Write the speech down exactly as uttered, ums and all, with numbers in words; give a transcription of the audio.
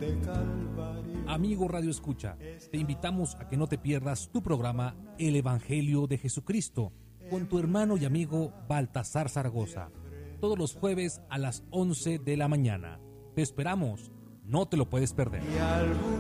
de Calvario. Amigo Radio Escucha, te invitamos a que no te pierdas tu programa El Evangelio de Jesucristo con tu hermano y amigo Baltasar Zaragoza, todos los jueves a las once de la mañana. Te esperamos, no te lo puedes perder. Y algún